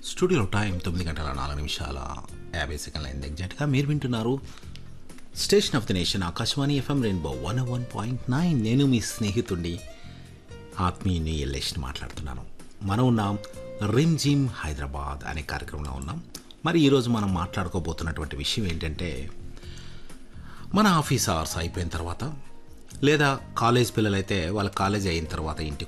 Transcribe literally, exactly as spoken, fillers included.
స్టూడియోలో టైం తొమ్మిది గంటల నాలుగు నిమిషాల యాభై సెకండ్ల అయింది ఎగ్జాక్ట్గా. మీరు వింటున్నారు station of the nation Akashvani FM rainbow one one point nine. నేను మీ స్నేహితుడిని ఆత్మీయుని ఎల్లేష్ని మాట్లాడుతున్నాను. మనం ఉన్నాం రిమ్ జిమ్ హైదరాబాద్ అనే కార్యక్రమంలో ఉన్నాం. మరి ఈరోజు మనం మాట్లాడుకోబోతున్నటువంటి విషయం ఏంటంటే, మన ఆఫీస్ అవర్స్ అయిపోయిన తర్వాత లేదా కాలేజ్ పిల్లలైతే వాళ్ళ కాలేజ్ అయిన తర్వాత ఇంటికి